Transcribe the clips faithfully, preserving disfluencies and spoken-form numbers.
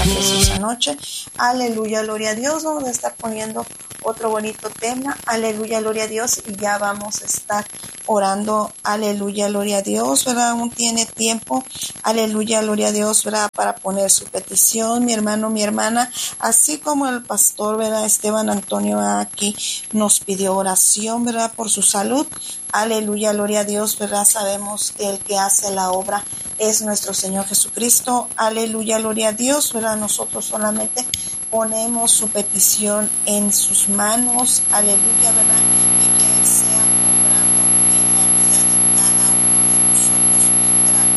preciosa noche. Aleluya, gloria a Dios. Vamos a estar poniendo otro bonito tema. Aleluya, gloria a Dios. Y ya vamos a estar orando. Aleluya, gloria a Dios, ¿verdad? Aún tiene tiempo. Aleluya, gloria a Dios, ¿verdad? Para poner su petición, mi hermano, mi hermana, así como el pastor, ¿verdad? Esteban Antonio aquí nos pidió oración, ¿verdad? Por su salud. Aleluya, gloria a Dios, ¿verdad? Sabemos que el que hace la obra es nuestro Señor Jesucristo. Aleluya, gloria a Dios, ¿verdad? Nosotros solamente ponemos su petición en sus manos. Aleluya, ¿verdad? Y que Él sea obrando en la vida de cada uno de nosotros, ¿verdad?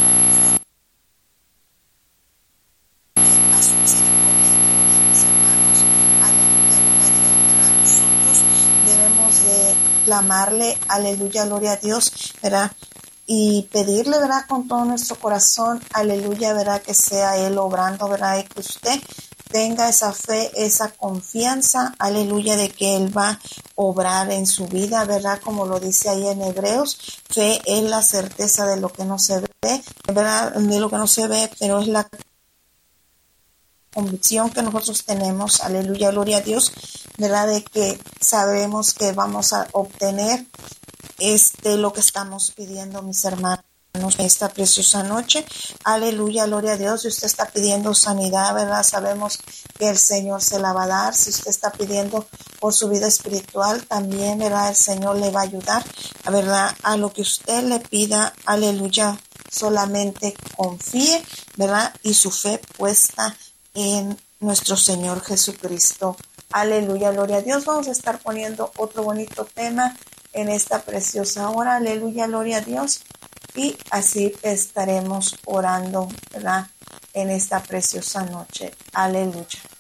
Conforme a su misericordia y gloria, mis hermanos. Aleluya, gloria a Dios, ¿verdad? Nosotros debemos de clamarle, aleluya, gloria a Dios, ¿verdad? Y pedirle, ¿verdad? Con todo nuestro corazón, aleluya, ¿verdad? Que sea Él obrando, ¿verdad? Y que usted tenga esa fe, esa confianza, aleluya, de que Él va a obrar en su vida, ¿verdad? Como lo dice ahí en Hebreos, fe es la certeza de lo que no se ve, ¿verdad? De lo que no se ve, pero es la convicción que nosotros tenemos, aleluya, gloria a Dios, ¿verdad? De que sabemos que vamos a obtener este lo que estamos pidiendo, mis hermanos, esta preciosa noche. Aleluya, gloria a Dios. Si usted está pidiendo sanidad, ¿verdad? Sabemos que el Señor se la va a dar. Si usted está pidiendo por su vida espiritual, también, ¿verdad? El Señor le va a ayudar, ¿verdad? A lo que usted le pida, aleluya, solamente confíe, ¿verdad? Y su fe puesta en nuestro Señor Jesucristo. Aleluya, gloria a Dios. Vamos a estar poniendo otro bonito tema en esta preciosa hora. Aleluya, gloria a Dios. Y así estaremos orando, ¿verdad? En esta preciosa noche. Aleluya.